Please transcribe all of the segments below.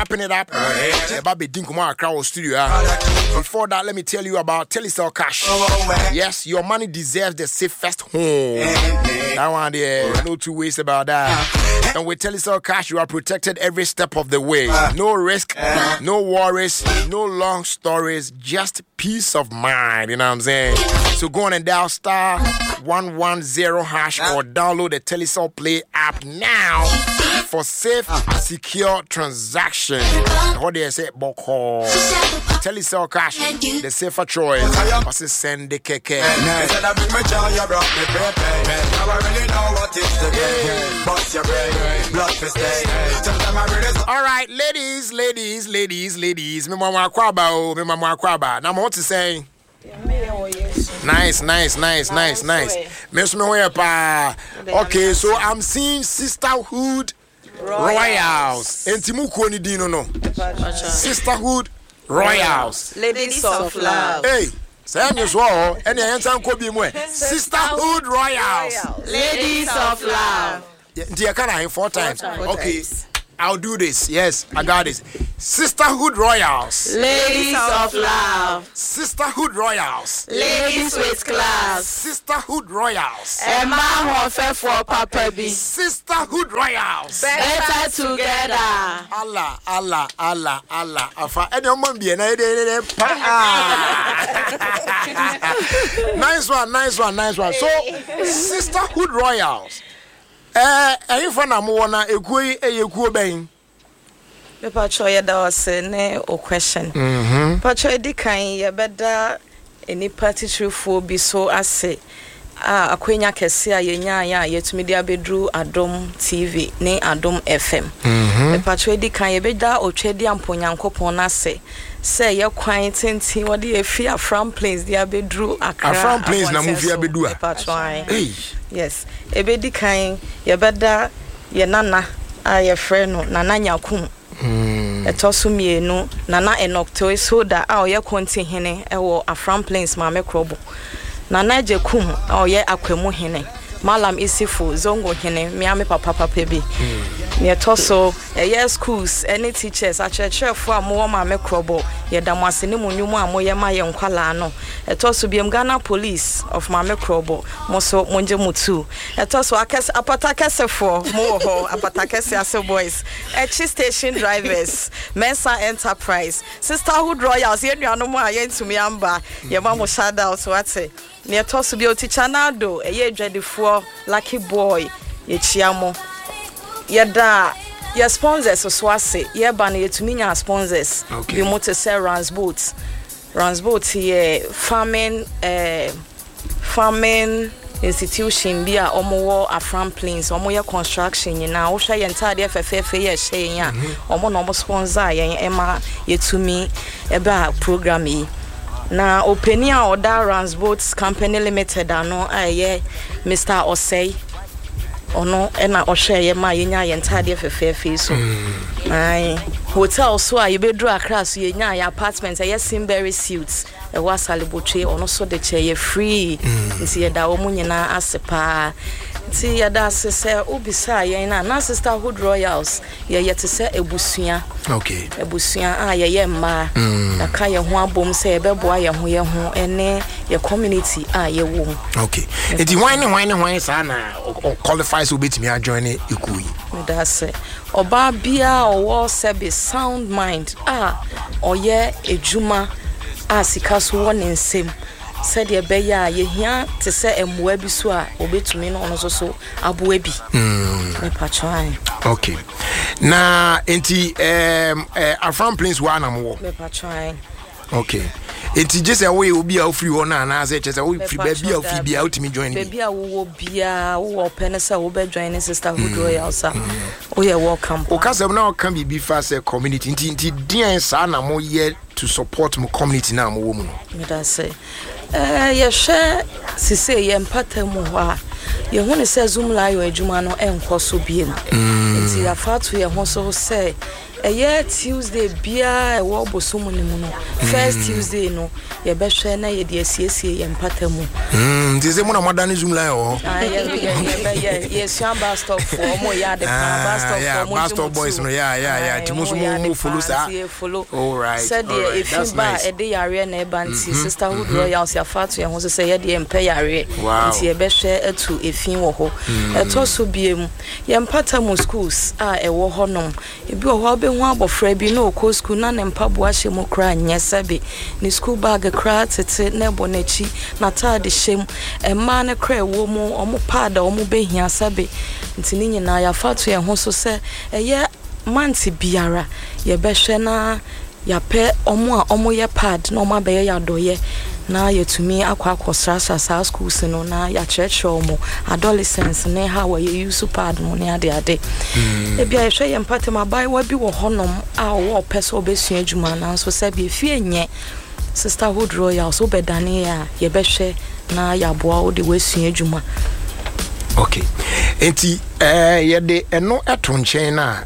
wrapping it up. Baby Dinkumo Accra studio. Before that, let me tell you about Telecel Cash. Yes, your money deserves the safest home. That one there, no two ways about that. And with Telecel Cash, you are protected every step of the way. No risk, no worries, no long stories, just peace of mind. You know what I'm saying? So go on and dial star 110 hash or download the Telecel Play app now for safe, secure transaction. What they say, Boko. Telecel Cash, the safer choice. What's it send the keke? All right, ladies. Me mama kwaba. Now what to say? Nice. Okay, so I'm seeing Sisterhood Royals. Entimuko ni dino no. Sisterhood Royals. Ladies of Love. Hey, say me so any ensan ko bi mu e. Sisterhood Royals. Ladies of Love. Dear can I 4 times? Okay. I'll do this. Yes, I got this. Sisterhood Royals. Ladies of Love. Sisterhood Royals. Ladies with class. Sisterhood Royals. Emma Hofe for Papa B. Sisterhood Royals. Better together. Allah. Afa anyone be na Nice one. So Sisterhood Royals. If na mo na ekuyi eyekuo ben. Pepa choye da wase ne o question. Pacho edi kan ye beda eni party trufo bi so ase. Akwenya kese a yenya ya yetumi dia bedru Adom TV ne Adom FM. Pepa cho edi kan ye beda otwedi amponyankopon na se. Say ye kwan tenti wode ye fi Afram Plains dia bedru Accra. Afram Plains na mu fi abedu a. Hey. Yes. Ebedi kan ye beda ye nana a ye frɛ no Nana Nyakum. Etosu mienu Nana Enokto Soda a ye konti hene ewo Afram Plains ma me krobo. Nana Jekum a ye akwemu hene. Malam Isifu zongo hene miame papa bi. Ne etoso ye schools any teachers a church for mo ma me krobo ye damase ne munwumu a mo ye ma ye nkwala no. Etoso biem Ghana Police of ma me krobo mo so monje mutu. Etoso apatakese for mo ho apatakese ase boys. Echi station drivers, Mensa Enterprise, Sisterhood Royals ye nuanom a ye ntumi amba ye ma mo shout out so ate. Ne etoso bi oticha nado eye dwadefo Lucky Boy ye chiamo. Yeda your sponsors so ase ye ba na yetumi nya sponsors bi mo te say Rans Boat ye farming institution bi a omo wo Afram Plains omo ye construction nyina wo hwa ye ntade fefefe ye hye ya omo no sponsor ye ema yetumi ebe a program yi na openi a oda Rans Boat Company Limited ano aye Mr. Osei ono ena ohwe ye ma ye nya ye ntade fefefe so ai hotel so a ye bedru Accra so ye nya ye apartment ye Simberry Suites e wa salibotwe ono so de che ye free nti ye da wo munyina asepa nti ye da se obisa ye na Sisterhood Royals ye te se ebusua okay ebusua a ye ma da ka ye ho abom se ye beboa ye ho ene ye community a ye wo okay enti why sa na qualifies to bet me a join ikuyi me da se oba bia owo se be sound mind oye ejuma sika so won nsem said ye be ya ye hia te se emwa bi so a obetumi no ono so aboa bi me patwan okay na enti Afram Plains wa na mo me patwan okay enti just away obi a free one na say chese we free baby a free bia ultimate join baby a wo bia wo penesa wo be join Sisterhood Royals o ye welcome o kasem na o kan bi fast community enti dia sa na mo ye to support mo community na mo wo mu no me da say ye share sise ye empata mu ho a ye hu ne se Zoom live adwuma no enkoso biem enti afa to ye ho so say year Tuesday bia wo bosomu ne mu no first Tuesday no ye be hwe na ye de asiesie ye mpata mu ntize mu na madani zoom line oh ye bus stop for mo ya de bus stop for mo bus stop boys no timuso mo follow sa all right said the if ba e de yare na e banti sisterhood royals ya fatu ye ho so say ye de empa yare nti ye be hwe atu efin wo ho eto so biem ye mpata mu schools a e wo ho nom ebi wo ho be ho abofra bi na okọ school na ne mpaboa hye mu kra nyesebe ni school bag kra tete na bonachi na taade hyem emma ne kra wo mu omo pada omo behia sabe nti ni nyina ya fatu ye ho so se eye manti biara ye behwe na ya pe omo ye pad na omo abeye ya doye na yetumi akwa sa schools no na ya church omo adolescents ne ha wa ye use pad mo ne ade ebia ye hwe ye mpate mabai wa bi wo honom a wo pese obesua adwuma na so se bi fie nye sisterhood royals obedane ya ye behwe na ya boa wo de wasua adwuma. Okay enti ye de eno eto nchen na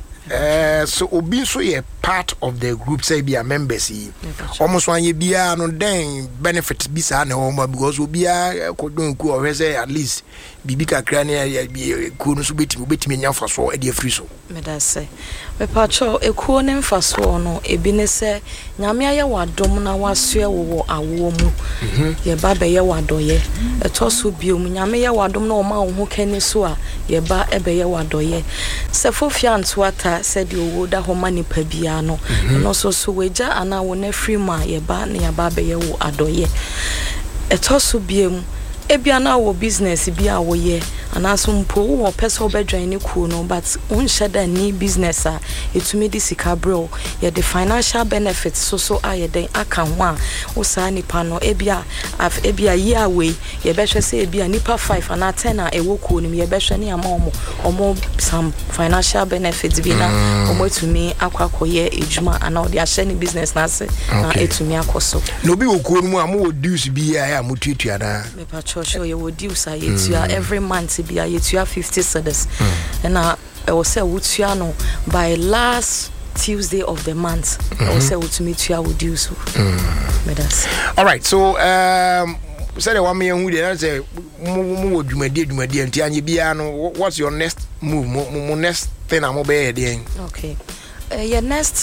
so obi so ye part of the group say be a members yi almost one ye bia no den benefit bi sa na o ma because obi a ko don ku o say at least bibi kakra na ku no so betimi nya faso e de free so me da say me pacho ekuo ne mfaso no ebi ne se nyame aye wadom na wasoe wo awo mu ye ba be ye wadoye etoso biom nyame ye wadom na o ma wo ho kani so a ye ba ebe ye wadoye se fofia ntoata se de owo da ho manipa bia no no so weja ana wo na free ma ye ba na ya ba be ye wo adoye etoso biom ebia na wo business bia wo ye anaso mpo wo pese obedwan ne ku no but unsheda ni business a etumi di sika bro ye the financial benefits so aye den aka ho a wo sa nipa no ebia year we ye behwe se ebia nipa 5 ana 10 a ewo ku no ye behwe ne ama omo some financial benefits bi na omo etumi akwakoye ejuma ana odi ahye ni business na se na etumi akoso no bi wo ku no mu amu dues bi ya mututua na me pa cho ye wo dues a yetua every month be a 50 cedis and I will say wutua no by last Tuesday of the month I will say wutua would do so all right so say the 1 million who dey say mo dwumadi nti anye bia no what's your next move mo next thing am be dey okay your next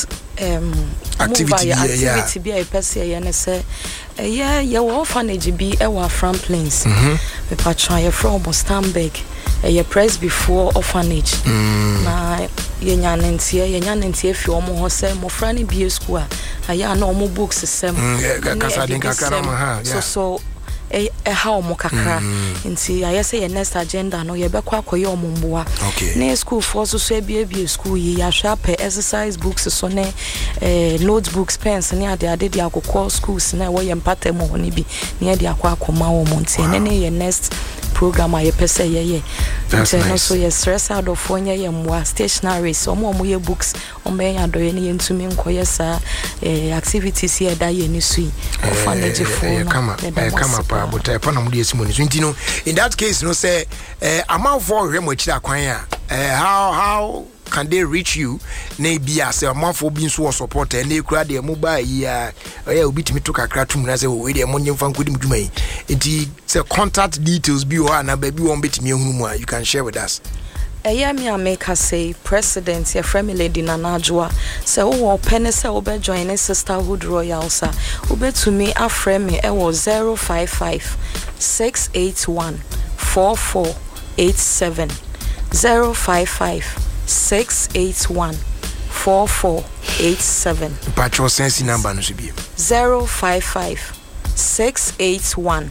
activity be a person ye ne say ye orphanage bi e wa Frank Plains me patron ye from Stanberg ye press before orphanage na ye nyanentie fi omo ho say mo frani bi school a aya na omo books sem kasa den kakara ma ha so ha omo kakra nti aye say your next agenda no ye bekwa akoye omo mboa na school for so bia school yi ya sharp exercise books so ne notebooks pens ne ade de akokọ schools na wo ye mpata mo ho ne bi ne de akoma wo mo nti ne ye next program aye pese ye no so ye stress out of onye ye mwa stationery so omo ye books omo ya do ye ne ntumi nkoye sa activities ye da ye ni sui orphanage for kama but I pana mudi esimoni so ntino in that case no say amount for hwe mo chira kwan a how can they reach you na bia say amount for being so support na ekura de mobile ya obitimi to kakra tum na say we de mo nyemfa nkodi mdwuma yi enti say contact details bi o na ba bi won betimi ehunu mu you can share with us. Me America say president your friend Lady Nanajwa say wo pene say wo be join sisterhood royals a wo betumi afrɛ me e wo 055 681 4487 055 681 4487 Patrol sense number no be 055 681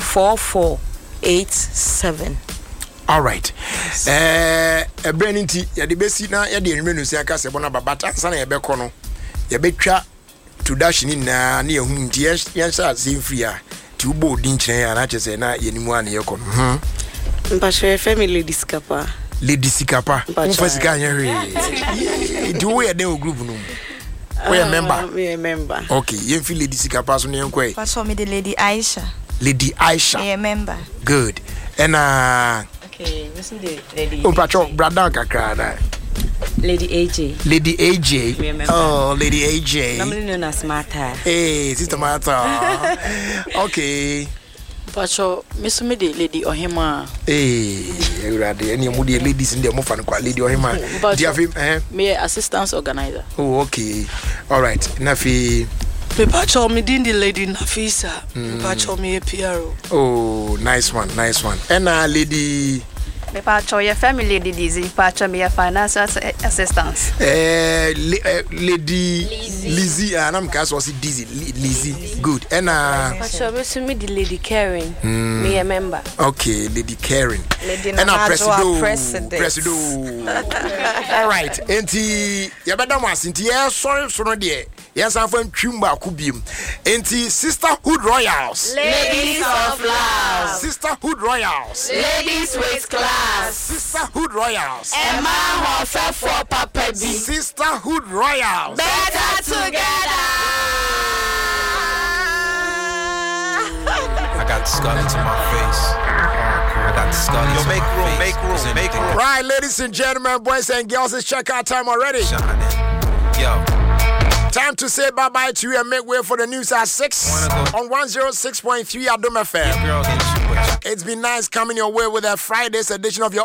4487. All right. Brenninti ya de besi na ya de enwe no si aka se bona babata ansa na ye be kɔ no ye betwa to dash ni na na ehun nti ye sha se free a ti ubo odi nkyerɛ ya na kyese na ye nimu an ye kɔ no mpahwe family diskapa lady sikapa mfa sika anya hwe di wo ye den group no we a member okay ye feel lady sikapa so ne enkwai pass me the lady Aisha yeah member good and okay listen the lady Patrol brother kakra na Lady AJ. Lady AJ. Remember. Oh, Lady AJ. Normally known as Martha. Hey, Sister Martha. Okay. Pacho, Miss Midi, Lady Ohima. Hey, any of the ladies in the Mofan, Lady Ohima. Do you have him? Me assistance organizer. Oh, okay. All right. Nafi. Pacho, me didn't the lady Nafisa. Pacho, me a PRO. Oh, nice one. And Lady. Pacho, your family lady Dizzy. Pacho, me a financial assistance. Lady Lizzie, and I'm cast was Dizzy. Lizzie, good. And Pacho, me the Lady Karen. Me a member. Okay, Lady Karen. And Presido. All right. Enti, you better was into sorry, so no dear. Yes, I'm from Chumba Kubium. Enti, Sisterhood Royals. Ladies of Love. Sisterhood Royals. Ladies with class. Sisterhood Royals. Emma Hofer for Papa B. Sisterhood Royals. Better together. I got the skull into my face. I got the skull into my face. Make room. Right, ladies and gentlemen, boys and girls, it's checkout time already. Yo. Time to say bye-bye to you and make way for the news at 6 on 106.3 Adom FM. It's been nice coming your way with a Friday's edition of your